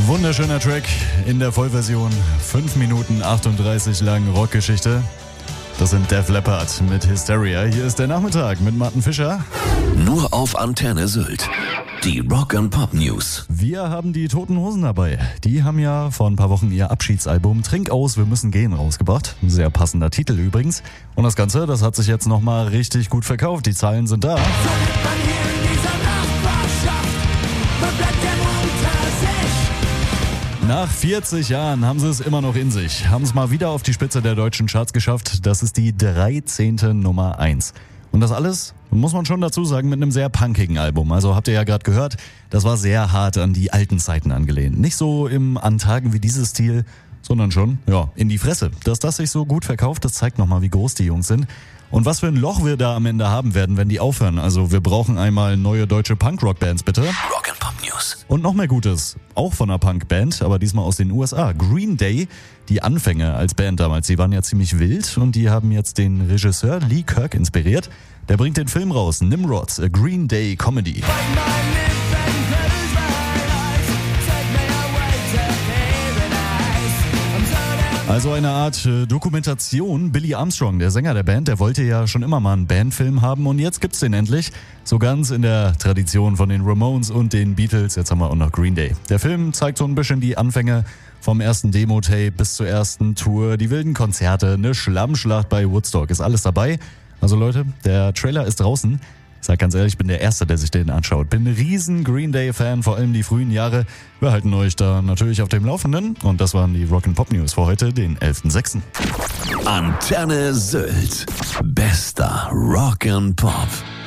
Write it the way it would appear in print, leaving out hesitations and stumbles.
Wunderschöner Track in der Vollversion. 5 Minuten 38 lang Rockgeschichte. Das sind Def Leppard mit Hysteria. Hier ist der Nachmittag mit Martin Fischer. Nur auf Antenne Sylt. Die Rock & Pop News. Wir haben die Toten Hosen dabei. Die haben ja vor ein paar Wochen ihr Abschiedsalbum Trink aus, wir müssen gehen rausgebracht. Ein sehr passender Titel übrigens. Und das Ganze, das hat sich jetzt nochmal richtig gut verkauft. Die Zahlen sind da. Nach 40 Jahren haben sie es immer noch in sich. Haben es mal wieder auf die Spitze der deutschen Charts geschafft. Das ist die 13. Nummer 1. Und das alles, muss man schon dazu sagen, mit einem sehr punkigen Album. Also habt ihr ja gerade gehört, das war sehr hart an die alten Zeiten angelehnt. Nicht so im An Tagen wie dieses Stil, sondern schon, in die Fresse. Dass das sich so gut verkauft, das zeigt nochmal, wie groß die Jungs sind. Und was für ein Loch wir da am Ende haben werden, wenn die aufhören. Also wir brauchen einmal neue deutsche Punk-Rock-Bands, bitte. Rock & Pop News. Und noch mehr Gutes, auch von einer Punk-Band, aber diesmal aus den USA. Green Day, die Anfänge als Band damals, die waren ja ziemlich wild und die haben jetzt den Regisseur Lee Kirk inspiriert. Der bringt den Film raus, Nimrod, a Green Day Comedy. Also eine Art Dokumentation. Billy Armstrong, der Sänger der Band, der wollte ja schon immer mal einen Bandfilm haben und jetzt gibt's den endlich. So ganz in der Tradition von den Ramones und den Beatles. Jetzt haben wir auch noch Green Day. Der Film zeigt so ein bisschen die Anfänge vom ersten Demo-Tape bis zur ersten Tour, die wilden Konzerte, eine Schlammschlacht bei Woodstock, ist alles dabei. Also Leute, der Trailer ist draußen. Ich sag ganz ehrlich, ich bin der Erste, der sich den anschaut. Bin ein riesen Green Day-Fan, vor allem die frühen Jahre. Wir halten euch da natürlich auf dem Laufenden. Und das waren die Rock & Pop News für heute, den 11.06. Antenne Sylt. Bester Rock & Pop.